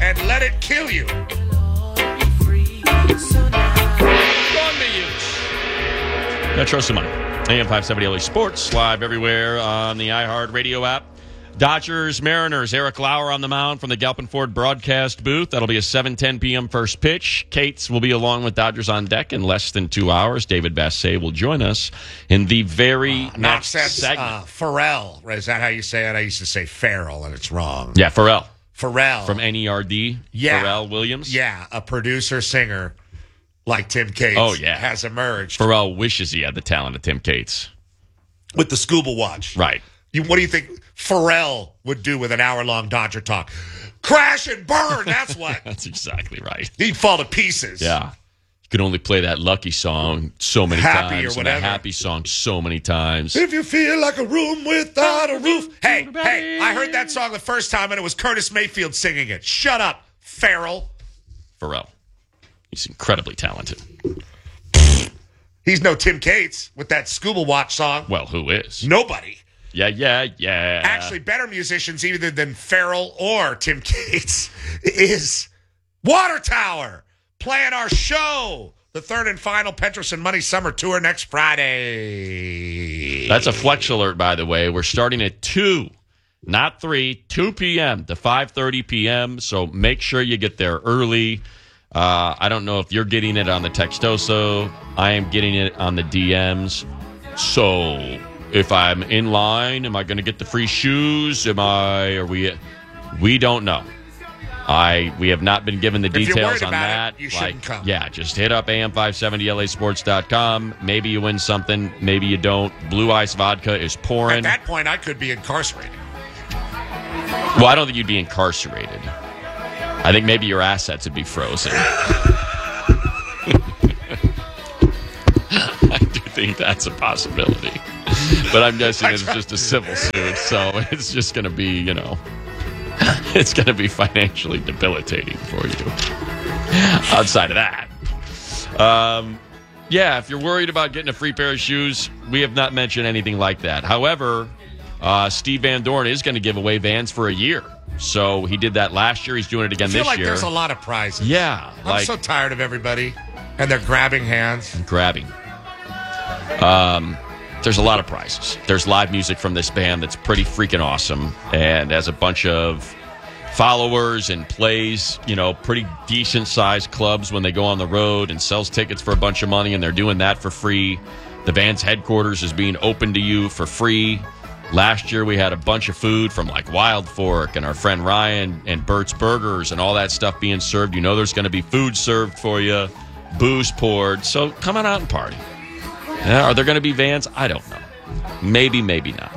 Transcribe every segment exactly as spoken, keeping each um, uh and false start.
and let it kill you. Metro some money. A M five seventy L A Sports, live everywhere on the iHeartRadio app. Dodgers, Mariners, Eric Lauer on the mound from the Galpin Ford broadcast booth. That'll be a seven ten p.m. first pitch. Cates will be along with Dodgers on deck in less than two hours. David Bassett will join us in the very uh, next nonsense, segment. Uh, Pharrell, is that how you say it? I used to say Farrell, and it's wrong. Yeah, Pharrell. Pharrell. From N E R D. Yeah. Pharrell Williams. Yeah, a producer, singer like Tim Cates oh, yeah. has emerged. Pharrell wishes he had the talent of Tim Cates. With the scuba watch. Right. You, what do you think Pharrell would do with an hour-long Dodger talk? Crash and burn, that's what. That's exactly right. He'd fall to pieces. Yeah. You could only play that Lucky song so many Happy times. or and the whatever. Happy song so many times. If you feel like a room without a roof. Hey, hey, I heard that song the first time, and it was Curtis Mayfield singing it. Shut up, Farrell. Pharrell. He's incredibly talented. He's no Tim Cates with that scuba watch song. Well, who is? Nobody. Yeah, yeah, yeah. Actually, better musicians either than Farrell or Tim Cates is Water Tower playing our show. The third and final Petros and Money Summer Tour next Friday. That's a flex alert, by the way. We're starting at two, not three, two p.m. to five thirty p.m., so make sure you get there early. Uh, I don't know if you're getting it on the Textoso. I am getting it on the D Ms. So if I'm in line, am I going to get the free shoes? Am I? Are we? We don't know. I we have not been given the If you're details worried on about that. it, you shouldn't like, come. Yeah, just hit up A M five seventy L A sports dot com. Maybe you win something. Maybe you don't. Blue Ice Vodka is pouring. At that point, I could be incarcerated. Well, I don't think you'd be incarcerated. I think maybe your assets would be frozen. I do think that's a possibility. But I'm guessing it's just a civil suit, so it's just going to be, you know, it's going to be financially debilitating for you. Outside of that. Um, yeah, if you're worried about getting a free pair of shoes, we have not mentioned anything like that. However, uh, Steve Van Dorn is going to give away Vans for a year. So he did that last year. He's doing it again I feel this like year. there's a lot of prizes. Yeah. I'm like, so tired of everybody, and they're grabbing hands. Grabbing. Um, there's a lot of prizes. There's live music from this band that's pretty freaking awesome and has a bunch of followers and plays, you know, pretty decent-sized clubs when they go on the road and sells tickets for a bunch of money, and they're doing that for free. The band's headquarters is being open to you for free. Last year we had a bunch of food from like Wild Fork and our friend Ryan and Bert's Burgers and all that stuff being served. You know there's going to be food served for you, booze poured. So come on out and party. Yeah, are there going to be Vans? I don't know. Maybe, maybe not.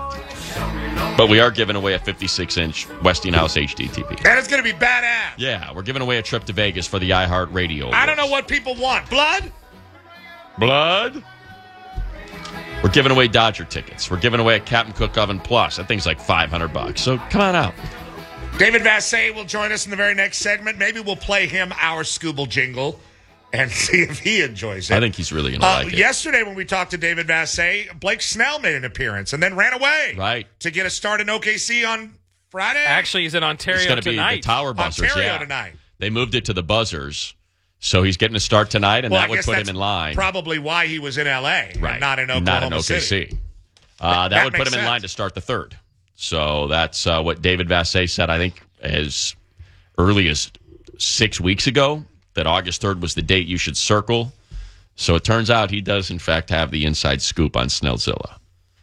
But we are giving away a fifty-six inch Westinghouse H D T V. And it's going to be badass. Yeah, we're giving away a trip to Vegas for the iHeartRadio. I don't know what people want. Blood? Blood? We're giving away Dodger tickets. We're giving away a Captain Cook Oven Plus. That thing's like five hundred bucks. So come on out. David Vassay will join us in the very next segment. Maybe we'll play him our Scooble jingle and see if he enjoys it. I think he's really going to uh, like it. Yesterday when we talked to David Vassay, Blake Snell made an appearance and then ran away. Right. To get a start in O K C on Friday. Actually, he's in Ontario it's gonna tonight. Be the Tower Buzzers, Ontario yeah. tonight. They moved it to the Buzzers. So he's getting a start tonight, and well, that I would guess put that's him in line. Probably why he was in L A Right. and not in Oklahoma Not in O K C. City. Uh, that, that would put makes him in sense. line to start the third. So that's uh, what David Vassay said, I think, as early as six weeks ago, that August third was the date you should circle. So it turns out he does, in fact, have the inside scoop on Snellzilla.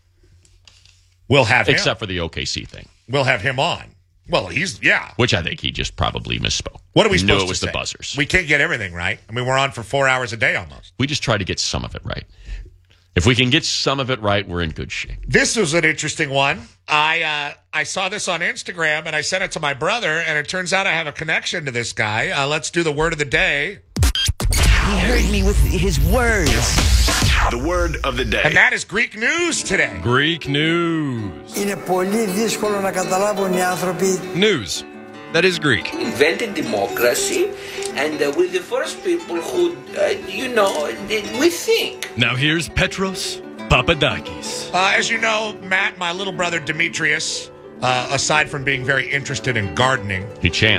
We'll have him. Except for the O K C thing. We'll have him on. Well, he's, yeah. Which I think he just probably misspoke. What are we He supposed knew to it was say? the Buzzers. We can't get everything right. I mean, we're on for four hours a day almost. We just try to get some of it right. If we can get some of it right, we're in good shape. This was an interesting one. I uh, I saw this on Instagram, and I sent it to my brother, and it turns out I have a connection to this guy. Uh, let's do the word of the day. He heard me with his words. The word of the day. And that is Greek news today. Greek news. Είναι πολύ δύσκολο να καταλάβουν οι άνθρωποι. News. That is Greek. Invented democracy, and uh, we're the first people who, uh, you know, we think. Now here's Petros Papadakis. Uh, as you know, Matt, my little brother Demetrius, uh, aside from being very interested in gardening, He chants.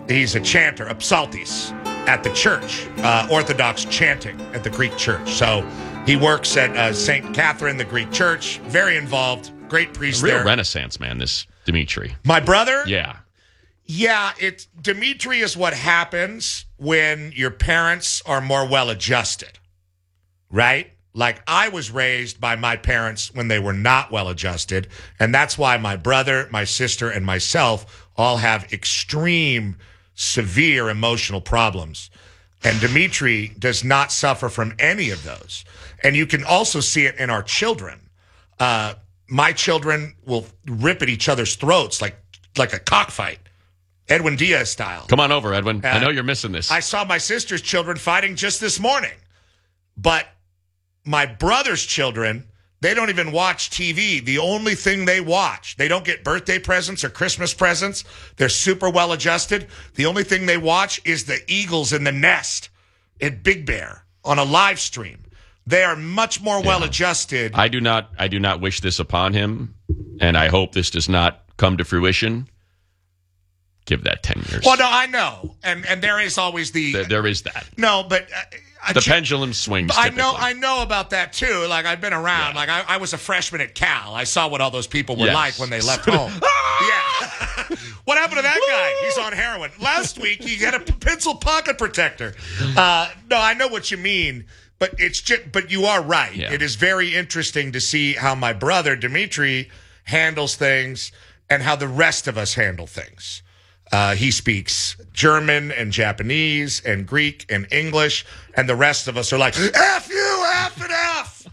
He's a chanter, a psaltis, at the church, uh, Orthodox chanting at the Greek church. So he works at uh, Saint Catherine, the Greek church. Very involved. Great priest Real there. Renaissance man, this Dimitri. My brother? Yeah. Yeah, it's Dimitri is what happens when your parents are more well-adjusted, right? Like, I was raised by my parents when they were not well-adjusted, and that's why my brother, my sister, and myself all have extreme, severe emotional problems. And Dimitri does not suffer from any of those. And you can also see it in our children. Uh, my children will rip at each other's throats like like a cockfight. Edwin Diaz style. Come on over, Edwin. Uh, I know you're missing this. I saw my sister's children fighting just this morning. But my brother's children, they don't even watch T V. The only thing they watch, they don't get birthday presents or Christmas presents. They're super well adjusted. The only thing they watch is the Eagles in the Nest at Big Bear on a live stream. They are much more Yeah. well adjusted. I do not I do not wish this upon him, and I hope this does not come to fruition. Give that ten years. Well, no, I know. And and there is always the... There, there is that. No, but... Uh, The ch- pendulum swings. I know, typically. I know about that too. Like, I've been around. Yeah. Like, I, I was a freshman at Cal. I saw what all those people were Yes. like when they left home. Yeah. What happened to that guy? He's on heroin. Last week, he had a p- pencil pocket protector. Uh, no, I know what you mean, but it's just. But you are right. Yeah. It is very interesting to see how my brother Dimitri handles things and how the rest of us handle things. Uh, he speaks German and Japanese and Greek and English, and the rest of us are like, F you, F and F.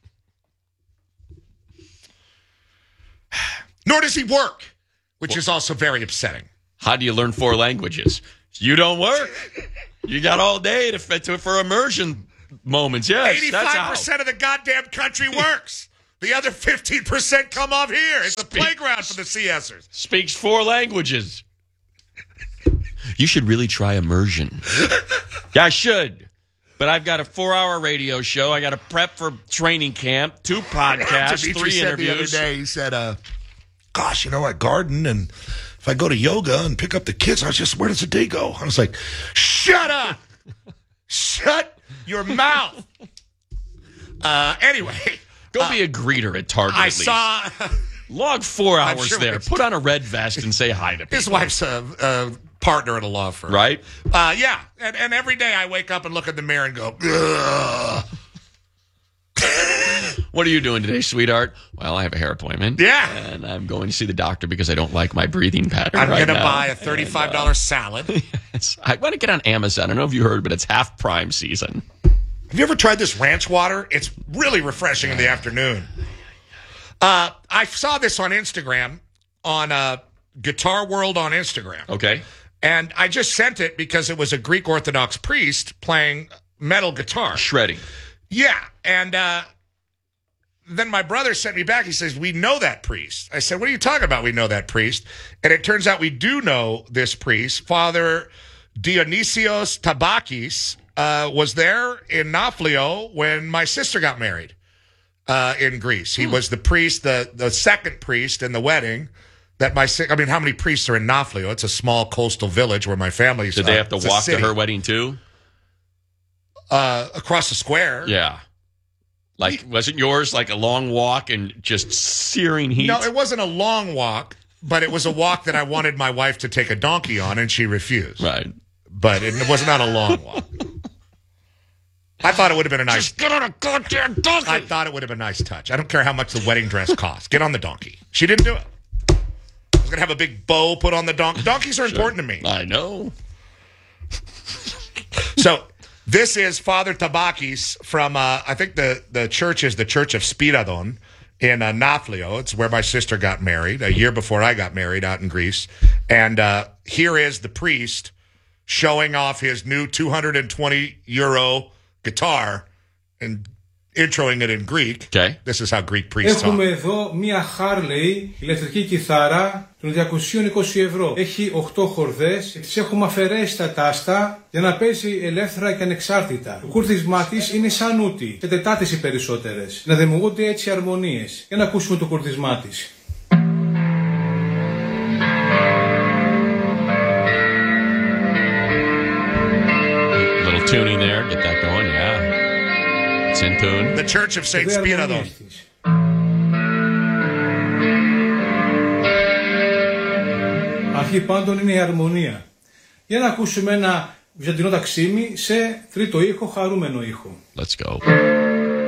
Nor does he work, which is also very upsetting. How do you learn four languages? You don't work. You got all day to, to for immersion moments. Yes, eighty-five that's how. percent of the goddamn country works. The other fifteen percent come off here. It's a Speak- playground for the CSers. Speaks four languages. You should really try immersion. Yeah, I should. But I've got a four-hour radio show. I got to prep for training camp, two podcasts, Dimitri three said the other interviews. day, he said, uh, gosh, you know, I garden, and if I go to yoga and pick up the kids, I was just, where does the day go? I was like, shut up. Shut your mouth. Uh, anyway. Go be a greeter at Target. I at least. saw Log four I'm hours sure there. it's- Put on a red vest and say hi to people. his wife's a, a partner at a law firm. Right? Uh, yeah. And, and every day I wake up and look in the mirror and go, ugh. What are you doing today, sweetheart? Well, I have a hair appointment. Yeah. And I'm going to see the doctor because I don't like my breathing pattern I'm right going to now. buy a thirty-five dollars And, salad. uh, yes. I want to get on Amazon. I don't know if you heard, but it's half prime season. Have you ever tried this ranch water? It's really refreshing in the afternoon. Uh, I saw this on Instagram, on uh, Guitar World on Instagram. Okay. And I just sent it because it was a Greek Orthodox priest playing metal guitar. Shredding. Yeah. And uh, then my brother sent me back. He says, we know that priest. I said, what are you talking about? We know that priest. And it turns out we do know this priest. Father Dionysios Tabakis uh, was there in Nafplio when my sister got married uh, in Greece. He was the priest, the, the second priest in the wedding. That my, si- I mean, how many priests are in Nafplio? It's a small coastal village where my family's. Did they uh, have to it's a walk to city. her wedding too? Uh, across the square? Yeah. Like, wasn't yours like a long walk and just searing heat? No, it wasn't a long walk, but it was a walk that I wanted my wife to take a donkey on, and she refused. Right. But it was not a long walk. I thought it would have been a nice. Just get on a goddamn donkey. I thought it would have been a nice touch. I don't care how much the wedding dress costs. Get on the donkey. She didn't do it. I was gonna have a big bow put on the donkey. Donkeys are important to me. I know. So this is Father Tabakis from, uh, I think the, the church is the Church of Spiridon in uh, Nafplio. It's where my sister got married a year before I got married out in Greece. And uh, here is the priest showing off his new two hundred twenty euro guitar and introing it in Greek. Okay. This is how Greek priests talk. Έχουμε εδώ μία Harley ηλεκτρική κιθάρα των διακόσια είκοσι ευρώ. Έχει οκτώ χορδές και τις έχουμε αφαιρέσει τα τάστα για να παίζει ελεύθερα και ανεξάρτητα. Το κούρδισμά της είναι σαν ούτη, σε τετάτες οι περισσότερες. Να δημιουργούνται έτσι αρμονίες. Για να ακούσουμε το κούρδισμά της. It's in tune. The Church of Saint Spiridon. Αρχή πάντων είναι η αρμονία. Για να ακούσουμε ένα βυζαντινό ταξίμι σε τρίτο ήχο, χαρούμενο ήχο. Let's go.